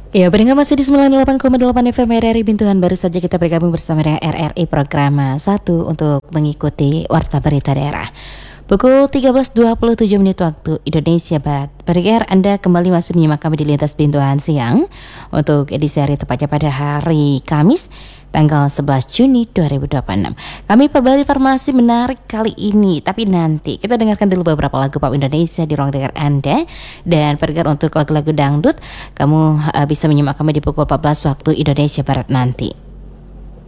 Ya, pendengar masih di 98,8 FM RRI Bintuhan. Baru saja kita bergabung bersama dengan RRI Program 1 untuk mengikuti Warta Berita Daerah. Pukul 13.27 menit waktu Indonesia Barat. Pendengar, Anda kembali masih menyimak kami di Lintas Bintuhan Siang untuk edisi hari tepatnya pada hari Kamis tanggal 11 Juni 2026. Kami perbarui informasi menarik kali ini, tapi nanti kita dengarkan dulu beberapa lagu pop Indonesia di ruang dengar Anda. Dan pendengar, untuk lagu-lagu dangdut, kamu bisa menyimak kami di pukul 14 waktu Indonesia Barat nanti.